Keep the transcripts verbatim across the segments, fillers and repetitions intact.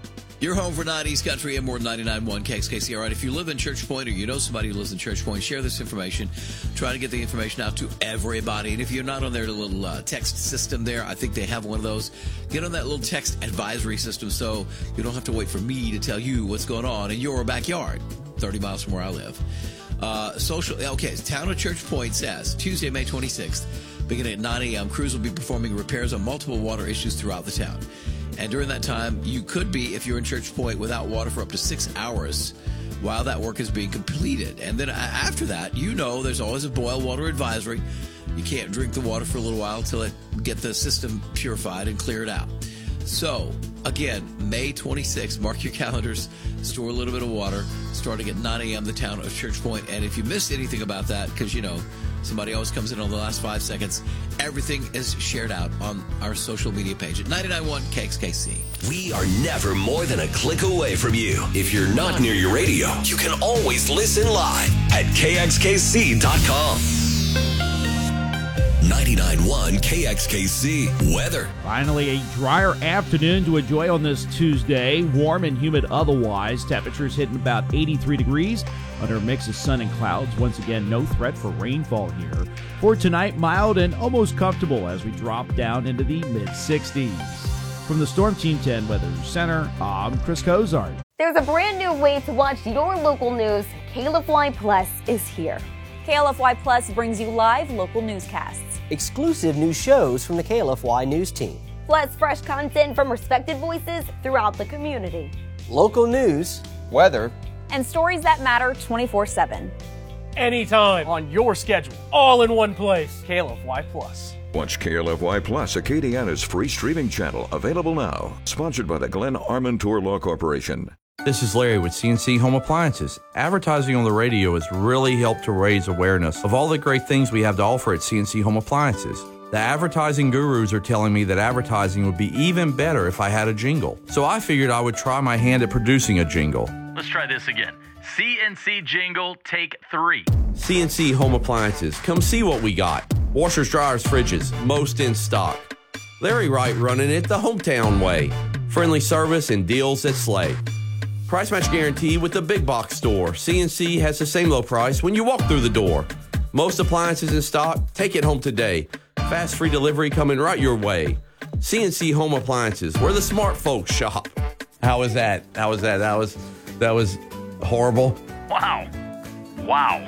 Your home for nineties country and more than ninety-nine point one K X K C. All right, if you live in Church Point or you know somebody who lives in Church Point, share this information. Try to get the information out to everybody. And if you're not on their little uh, text system there, I think they have one of those. Get on that little text advisory system so you don't have to wait for me to tell you what's going on in your backyard, thirty miles from where I live. Uh, social, okay, Town of Church Point says, Tuesday, May twenty-sixth, beginning at nine a.m., crews will be performing repairs on multiple water issues throughout the town. And during that time, you could be, if you're in Church Point, without water for up to six hours while that work is being completed. And then after that, you know there's always a boil water advisory. You can't drink the water for a little while until it get the system purified and cleared out. So, again, May twenty-sixth, mark your calendars, store a little bit of water, starting at nine a.m., the town of Church Point. And if you missed anything about that, because, you know, somebody always comes in on the last five seconds, everything is shared out on our social media page at ninety-nine point one K X K C. We are never more than a click away from you. If you're not near your radio, you can always listen live at K X K C dot com. ninety-nine point one K X K C weather. Finally, a drier afternoon to enjoy on this Tuesday. Warm and humid otherwise. Temperatures hitting about eighty-three degrees under a mix of sun and clouds. Once again, no threat for rainfall here. For tonight, mild and almost comfortable as we drop down into the mid-sixties. From the Storm Team ten Weather Center, I'm Chris Cozart. There's a brand new way to watch your local news. K L F Y Plus is here. K L F Y Plus brings you live local newscasts. Exclusive new shows from the K L F Y News team. Plus fresh content from respected voices throughout the community. Local news, weather, and stories that matter twenty-four seven. Anytime, on your schedule, all in one place. K L F Y Plus. Watch K L F Y Plus, Acadiana's free streaming channel, available now. Sponsored by the Glenn Armentor Law Corporation. This is Larry with C N C Home Appliances. Advertising on the radio has really helped to raise awareness of all the great things we have to offer at C N C Home Appliances. The advertising gurus are telling me that advertising would be even better if I had a jingle. So I figured I would try my hand at producing a jingle. Let's try this again. C N C jingle, take three. C N C Home Appliances. Come see what we got. Washers, dryers, fridges, most in stock. Larry Wright running it the hometown way. Friendly service and deals that slay. Price match guarantee with the big box store. C N C has the same low price when you walk through the door. Most appliances in stock. Take it home today. Fast free delivery coming right your way. C N C Home Appliances, where the smart folks shop. How was that? How was that? That was that was horrible. Wow. Wow.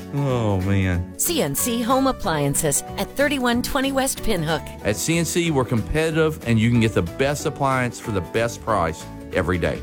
Oh, man. C N C Home Appliances at thirty-one twenty West Pinhook. At C N C, we're competitive, and you can get the best appliance for the best price every day.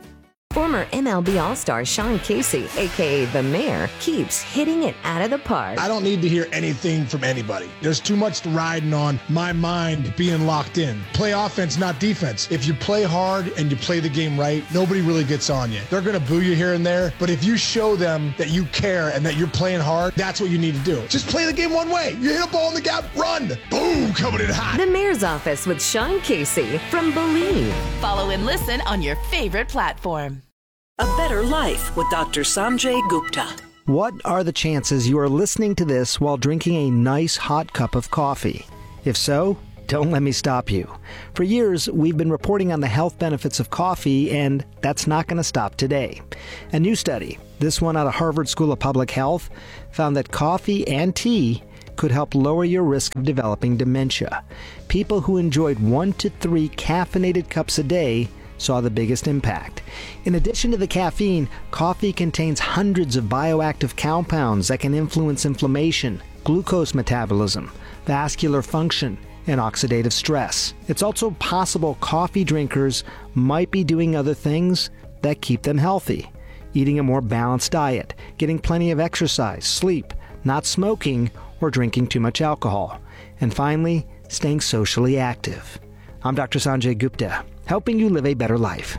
Former M L B All-Star Sean Casey, a k a. The Mayor, keeps hitting it out of the park. I don't need to hear anything from anybody. There's too much riding on my mind being locked in. Play offense, not defense. If you play hard and you play the game right, nobody really gets on you. They're going to boo you here and there, but if you show them that you care and that you're playing hard, that's what you need to do. Just play the game one way. You hit a ball in the gap, run. Boom, coming in hot. The Mayor's Office with Sean Casey from Believe. Follow and listen on your favorite platform. A Better Life with Doctor Sanjay Gupta. What are the chances you are listening to this while drinking a nice hot cup of coffee? If so, don't let me stop you. For years, we've been reporting on the health benefits of coffee, and that's not going to stop today. A new study, this one out of Harvard School of Public Health, found that coffee and tea could help lower your risk of developing dementia. People who enjoyed one to three caffeinated cups a day saw the biggest impact. In addition to the caffeine, coffee contains hundreds of bioactive compounds that can influence inflammation, glucose metabolism, vascular function, and oxidative stress. It's also possible coffee drinkers might be doing other things that keep them healthy. Eating a more balanced diet, getting plenty of exercise, sleep, not smoking, or drinking too much alcohol. And finally, staying socially active. I'm Doctor Sanjay Gupta, helping you live a better life.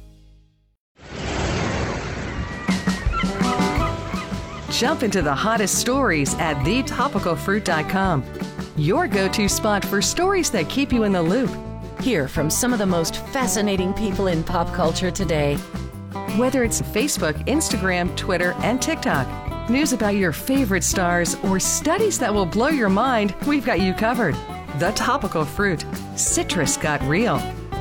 Jump into the hottest stories at the topical fruit dot com. Your go-to spot for stories that keep you in the loop. Hear from some of the most fascinating people in pop culture today. Whether it's Facebook, Instagram, Twitter, and TikTok, news about your favorite stars, or studies that will blow your mind, we've got you covered. The Topical Fruit. Citrus got real.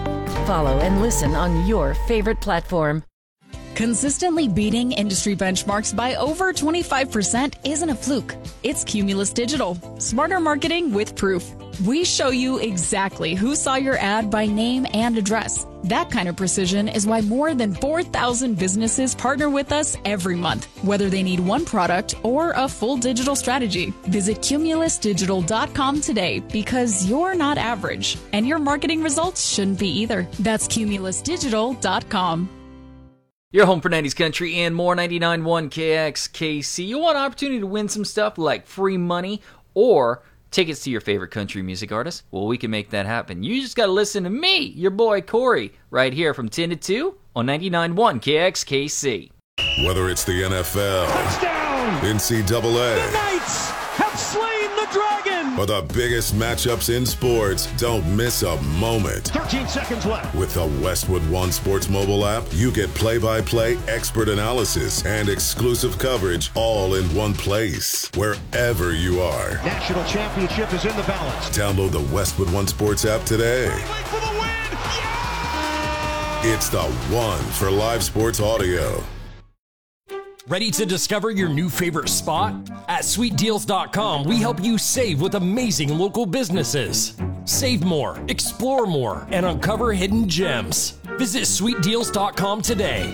follow and listen on your favorite platform. Consistently beating industry benchmarks by over twenty-five percent isn't a fluke. It's Cumulus Digital. Smarter marketing with proof. We show you exactly who saw your ad by name and address. That kind of precision is why more than four thousand businesses partner with us every month, whether they need one product or a full digital strategy. Visit cumulus digital dot com today because you're not average, and your marketing results shouldn't be either. That's cumulus digital dot com. Your home for nineties country and more, ninety-nine point one K X K C. You want an opportunity to win some stuff like free money or tickets to your favorite country music artist? Well, we can make that happen. You just got to listen to me, your boy Corey, right here from ten to two on ninety-nine point one K X K C. Whether it's the N F L, touchdown, N C double A, the Knights have slain the dragon, or the biggest matchups in sports, don't miss a moment. thirteen seconds left. With the Westwood One Sports mobile app, you get play-by-play expert analysis and exclusive coverage all in one place, wherever you are. National championship is in the balance. Download the Westwood One Sports app today. For the win. Yeah! It's the one for live sports audio. Ready to discover your new favorite spot? At sweet deals dot com, we help you save with amazing local businesses. Save more, explore more, and uncover hidden gems. Visit sweet deals dot com today.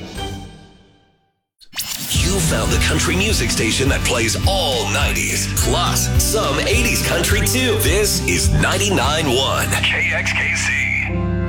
You found the country music station that plays all nineties, plus some eighties country too. This is ninety-nine point one K X K C.